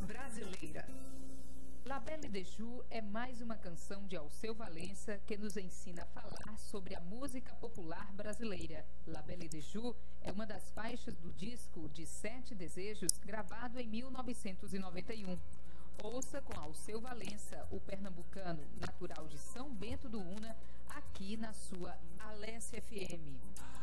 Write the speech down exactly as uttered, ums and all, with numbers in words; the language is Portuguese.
brasileira. La Belle de Joux é mais uma canção de Alceu Valença que nos ensina a falar sobre a música popular brasileira. La Belle de Joux é uma das faixas do disco de Sete Desejos, gravado em mil novecentos e noventa e um. Ouça com Alceu Valença, o pernambucano natural de São Bento do Una, aqui na sua Alesse F M.